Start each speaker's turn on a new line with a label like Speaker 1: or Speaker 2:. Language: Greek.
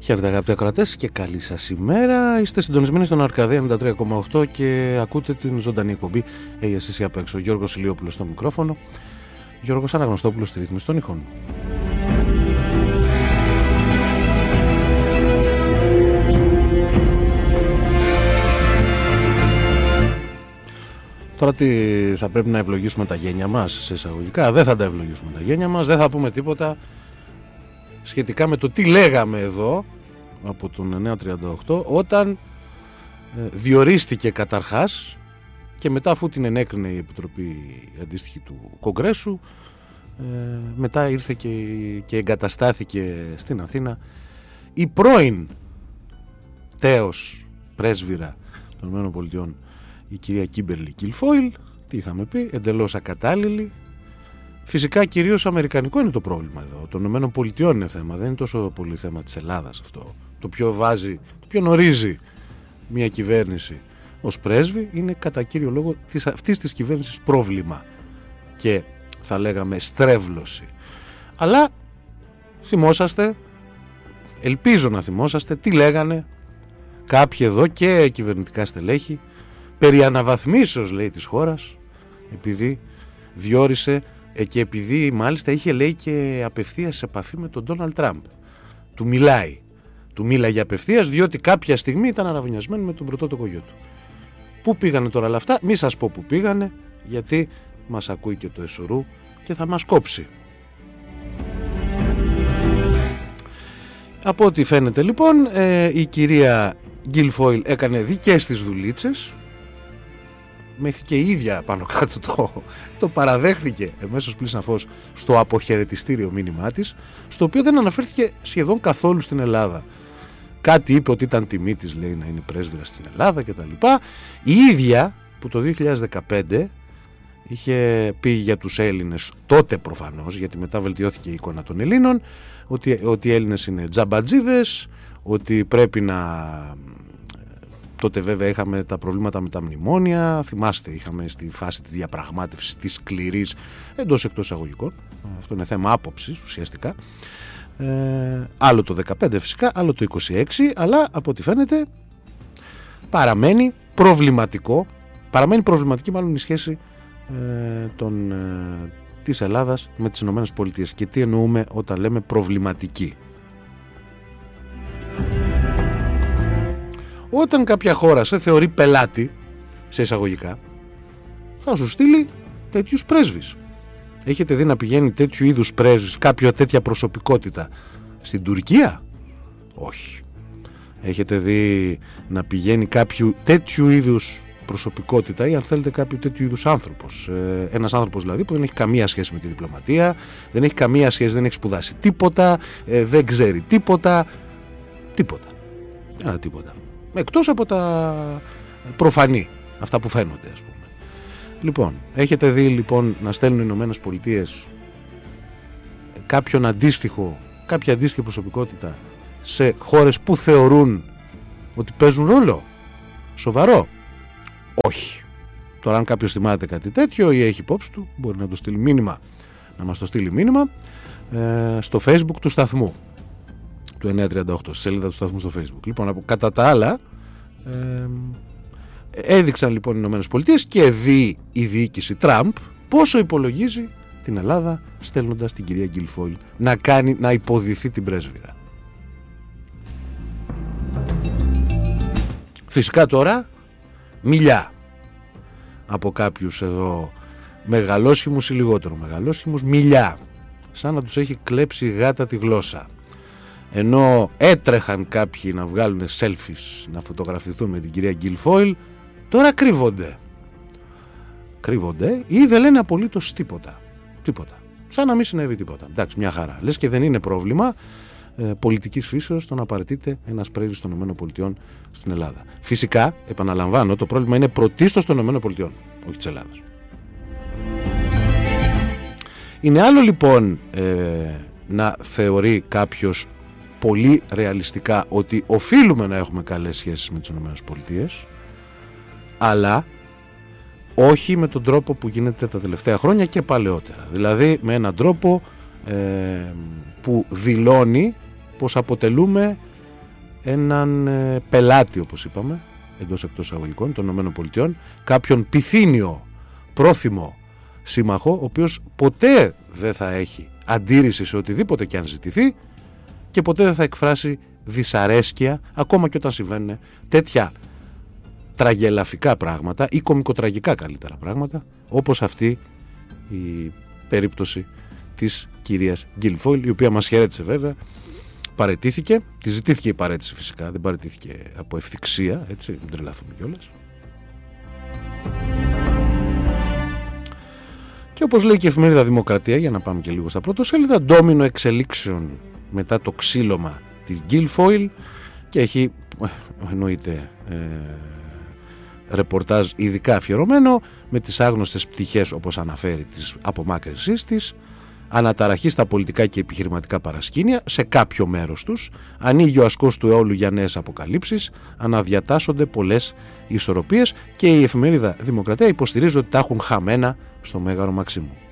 Speaker 1: Χαίρετε αγαπητοί ακροατές και καλή σας ημέρα. Είστε συντονισμένοι στον Αρκαδία 93,8 και ακούτε την ζωντανή εκπομπή ASC απ' έξω. Γιώργος Ηλιόπουλος στο μικρόφωνο, Γιώργος Αναγνωστόπουλος στη ρύθμιση των ήχων. Τώρα τι θα πρέπει να ευλογήσουμε τα γένια μας σε εισαγωγικά? Δεν θα τα ευλογήσουμε τα γένια μας, δεν θα πούμε τίποτα σχετικά με το τι λέγαμε εδώ από τον 938 όταν διορίστηκε καταρχάς και μετά, αφού την ενέκρινε η Επιτροπή αντίστοιχη του Κογκρέσου, μετά ήρθε και εγκαταστάθηκε στην Αθήνα η πρώην τέος πρέσβυρα των ΗΠΑ, η κυρία Κίμπερλι Κιλφόιλ. Τι είχαμε πει? Εντελώς ακατάλληλη. Φυσικά κυρίως αμερικανικό είναι το πρόβλημα εδώ. Των ΗΠΑ είναι θέμα, δεν είναι τόσο πολύ θέμα της Ελλάδας αυτό. Το πιο ορίζει μια κυβέρνηση ως πρέσβη είναι κατά κύριο λόγο αυτής της κυβέρνησης πρόβλημα και θα λέγαμε στρέβλωση. Αλλά θυμόσαστε, ελπίζω να θυμόσαστε, τι λέγανε κάποιοι εδώ και κυβερνητικά στελέχη περί αναβαθμίσεως, λέει, της χώρας, επειδή διόρισε και επειδή μάλιστα είχε, λέει, και απευθείας επαφή με τον Ντόναλντ Τραμπ. Του μίλαγε απευθείας, διότι κάποια στιγμή ήταν αραβωνιασμένο με τον πρωτότοκο γιο του. Πού πήγανε τώρα όλα αυτά? Μη σας πω πού πήγανε, γιατί μας ακούει και το Εσουρού και θα μας κόψει. Από ό,τι φαίνεται λοιπόν, η κυρία Γκίλφοιλ έκανε δικές της δουλίτσες, μέχρι και η ίδια πάνω κάτω το παραδέχθηκε εμέσως πλην σαφώς στο αποχαιρετιστήριο μήνυμά της, στο οποίο δεν αναφέρθηκε σχεδόν καθόλου στην Ελλάδα. Κάτι είπε ότι ήταν τιμή της, λέει, να είναι πρέσβυρα στην Ελλάδα και τα λοιπά. Η ίδια που το 2015 είχε πει για τους Έλληνες, τότε προφανώς, γιατί μετά βελτιώθηκε η εικόνα των Ελλήνων, ότι οι Έλληνες είναι τζαμπατζίδες, ότι πρέπει να... Τότε βέβαια είχαμε τα προβλήματα με τα μνημόνια, θυμάστε, είχαμε στη φάση της διαπραγμάτευσης της σκληρής εντός εκτός εισαγωγικών. Αυτό είναι θέμα άποψης ουσιαστικά. Άλλο το 15 φυσικά, άλλο το 26, αλλά από ό,τι φαίνεται παραμένει προβληματική μάλλον η σχέση της Ελλάδας με τις Ηνωμένες Πολιτείες. Και τι εννοούμε όταν λέμε προβληματική? Όταν κάποια χώρα σε θεωρεί πελάτη, σε εισαγωγικά, θα σου στείλει τέτοιους πρέσβεις. Έχετε δει να πηγαίνει τέτοιου είδους πρέσβης, κάποια τέτοια προσωπικότητα στην Τουρκία? Όχι. Έχετε δει να πηγαίνει κάποιο τέτοιου είδους προσωπικότητα, ή αν θέλετε κάποιο τέτοιου είδους άνθρωπος? Ένας άνθρωπος δηλαδή που δεν έχει καμία σχέση με τη διπλωματία, δεν έχει καμία σχέση, δεν έχει σπουδάσει τίποτα, δεν ξέρει τίποτα. Εκτός από τα προφανή, αυτά που φαίνονται, ας πούμε. Λοιπόν, έχετε δει λοιπόν να στέλνουν οι Ηνωμένες Πολιτείες κάποια αντίστοιχη προσωπικότητα σε χώρες που θεωρούν ότι παίζουν ρόλο σοβαρό? Όχι. Τώρα αν κάποιος θυμάται κάτι τέτοιο ή έχει υπόψη του, μπορεί να το στείλει μήνυμα, να μας το στείλει μήνυμα στο Facebook του σταθμού του 938, στη σελίδα του σταθμού στο Facebook. Λοιπόν, κατά τα άλλα, έδειξαν λοιπόν οι Ηνωμένες Πολιτείες και η διοίκηση Τραμπ πόσο υπολογίζει την Ελλάδα, στέλνοντας την κυρία Γκίλφοιλ να υποδηθεί την πρέσβυρα. Φυσικά τώρα μιλιά από κάποιους εδώ μεγαλόσχημους ή λιγότερο μεγαλόσχημους, μιλιά σαν να τους έχει κλέψει η γάτα τη γλώσσα. Ενώ έτρεχαν κάποιοι να βγάλουν selfies, να φωτογραφηθούν με την κυρία Γκίλφοιλ, τώρα κρύβονται ή δεν λένε απολύτως τίποτα. Σαν να μην συνέβη τίποτα. Εντάξει, μια χαρά. Λες και δεν είναι πρόβλημα πολιτικής φύσεως το να παραιτείται ένας πρέσβης των ΗΠΑ στην Ελλάδα. Φυσικά, επαναλαμβάνω, το πρόβλημα είναι πρωτίστως των ΗΠΑ, όχι της Ελλάδας. Είναι άλλο λοιπόν να θεωρεί κάποιος πολύ ρεαλιστικά ότι οφείλουμε να έχουμε καλές σχέσεις με τις ΗΠΑ, αλλά όχι με τον τρόπο που γίνεται τα τελευταία χρόνια και παλαιότερα. Δηλαδή με έναν τρόπο που δηλώνει πως αποτελούμε έναν πελάτη, όπως είπαμε, εντός εκτός αγωγικών των ΗΠΑ, κάποιον πυθύνιο, πρόθυμο σύμμαχο, ο οποίος ποτέ δεν θα έχει αντίρρηση σε οτιδήποτε και αν ζητηθεί και ποτέ δεν θα εκφράσει δυσαρέσκεια, ακόμα και όταν συμβαίνουν τέτοια τραγελαφικά πράγματα ή κωμικοτραγικά καλύτερα πράγματα, όπως αυτή η περίπτωση της κυρίας Γκίλφοιλ, η οποία μας χαιρέτησε βέβαια, παραιτήθηκε, τη ζητήθηκε η παραίτηση φυσικά, δεν παραιτήθηκε από ευθυξία, έτσι, μην τρελαθούμε κιόλας. Και όπως λέει και η εφημερίδα Δημοκρατία, για να πάμε και λίγο στα πρωτοσέλιδα, ντόμινο εξελίξεων μετά το ξύλωμα της Γκίλφοιλ, και έχει εννοείται ρεπορτάζ ειδικά αφιερωμένο με τις άγνωστες πτυχές, όπως αναφέρει, της απομάκρυνσής της, αναταραχή στα πολιτικά και επιχειρηματικά παρασκήνια σε κάποιο μέρος τους, ανοίγει ο ασκός του αιώλου για νέες αποκαλύψεις, αναδιατάσσονται πολλές ισορροπίες και η εφημερίδα Δημοκρατία υποστηρίζει ότι τα έχουν χαμένα στο Μέγαρο Μαξίμου.